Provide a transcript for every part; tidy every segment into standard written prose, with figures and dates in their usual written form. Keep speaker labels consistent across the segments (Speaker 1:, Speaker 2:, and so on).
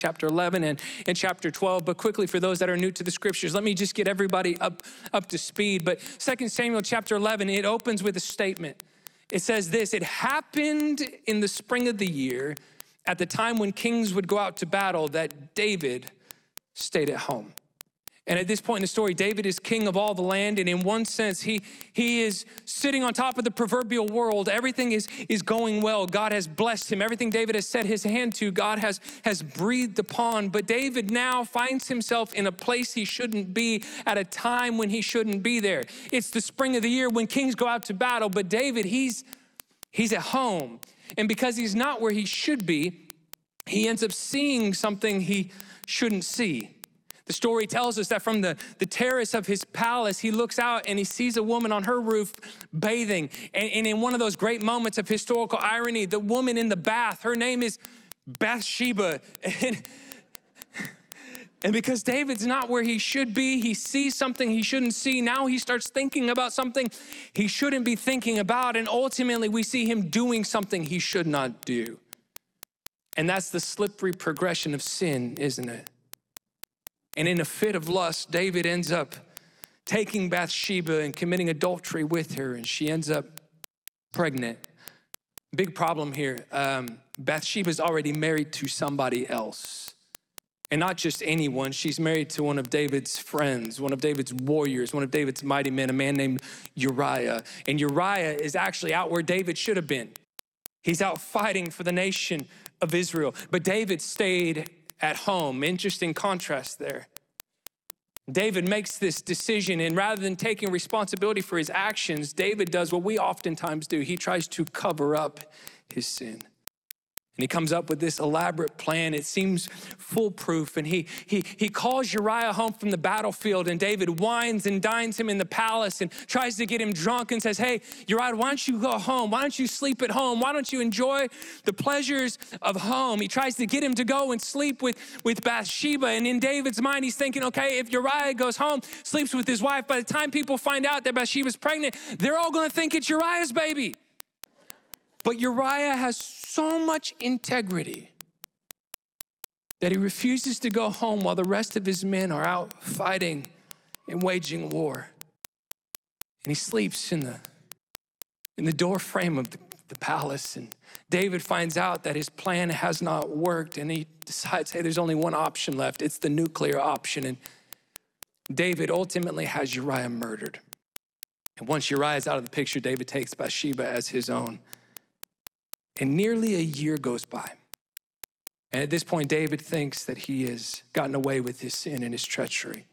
Speaker 1: chapter 11 and chapter 12. But quickly, for those that are new to the scriptures, let me just get everybody up to speed. But 2 Samuel chapter 11, it opens with a statement. It says this: it happened in the spring of the year, at the time when kings would go out to battle, that David stayed at home. And at this point in the story, David is king of all the land. And in one sense, he is sitting on top of the proverbial world. Everything is going well. God has blessed him. Everything David has set his hand to, God has breathed upon. But David now finds himself in a place he shouldn't be at a time when he shouldn't be there. It's the spring of the year when kings go out to battle. But David, he's at home. And because he's not where he should be, he ends up seeing something he shouldn't see. The story tells us that from the terrace of his palace, he looks out and he sees a woman on her roof bathing. And in one of those great moments of historical irony, the woman in the bath, her name is Bathsheba. And because David's not where he should be, he sees something he shouldn't see. Now he starts thinking about something he shouldn't be thinking about. And ultimately, we see him doing something he should not do. And that's the slippery progression of sin, isn't it? And in a fit of lust, David ends up taking Bathsheba and committing adultery with her, and she ends up pregnant. Big problem here. Bathsheba's already married to somebody else. And not just anyone. She's married to one of David's friends, one of David's warriors, one of David's mighty men, a man named Uriah. And Uriah is actually out where David should have been. He's out fighting for the nation of Israel. But David stayed at home. Interesting contrast there. David makes this decision, and rather than taking responsibility for his actions, David does what we oftentimes do. He tries to cover up his sin. And he comes up with this elaborate plan. It seems foolproof. And he calls Uriah home from the battlefield, and David wines and dines him in the palace and tries to get him drunk and says, hey, Uriah, why don't you go home? Why don't you sleep at home? Why don't you enjoy the pleasures of home? He tries to get him to go and sleep with Bathsheba. And in David's mind, he's thinking, okay, if Uriah goes home, sleeps with his wife, by the time people find out that Bathsheba's pregnant, they're all going to think it's Uriah's baby. But Uriah has so much integrity that he refuses to go home while the rest of his men are out fighting and waging war. And he sleeps in the door frame of the palace. And David finds out that his plan has not worked, and he decides, hey, there's only one option left. It's the nuclear option. And David ultimately has Uriah murdered. And once Uriah is out of the picture, David takes Bathsheba as his own. And nearly a year goes by. And at this point, David thinks that he has gotten away with his sin and his treachery.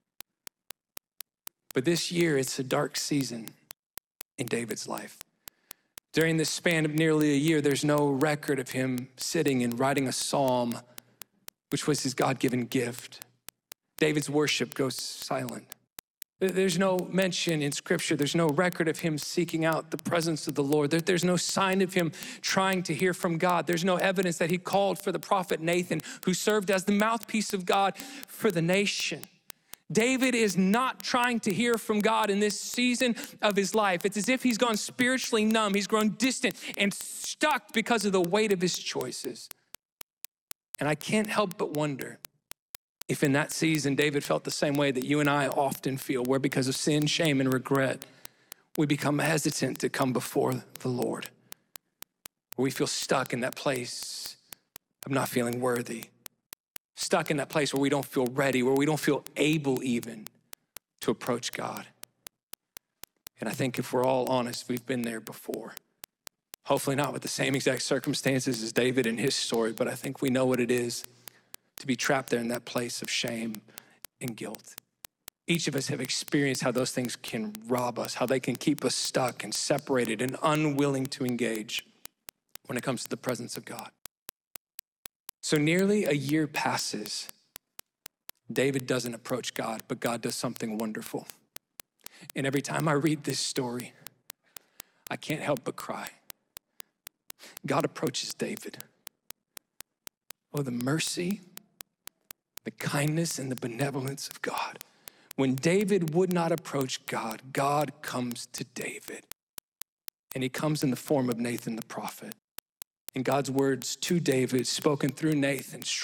Speaker 1: But this year, it's a dark season in David's life. During this span of nearly a year, there's no record of him sitting and writing a psalm, which was his God-given gift. David's worship goes silent. There's no mention in Scripture. There's no record of him seeking out the presence of the Lord. There's no sign of him trying to hear from God. There's no evidence that he called for the prophet Nathan, who served as the mouthpiece of God for the nation. David is not trying to hear from God in this season of his life. It's as if he's gone spiritually numb. He's grown distant and stuck because of the weight of his choices. And I can't help but wonder if in that season, David felt the same way that you and I often feel, where because of sin, shame, and regret, we become hesitant to come before the Lord. Where we feel stuck in that place of not feeling worthy. Stuck in that place where we don't feel ready, where we don't feel able even to approach God. And I think if we're all honest, we've been there before. Hopefully not with the same exact circumstances as David in his story, but I think we know what it is to be trapped there in that place of shame and guilt. Each of us have experienced how those things can rob us, how they can keep us stuck and separated and unwilling to engage when it comes to the presence of God. So nearly a year passes. David doesn't approach God, but God does something wonderful. And every time I read this story, I can't help but cry. God approaches David. Oh, the mercy, the kindness, and the benevolence of God. When David would not approach God, God comes to David. And he comes in the form of Nathan the prophet. And God's words to David, spoken through Nathan,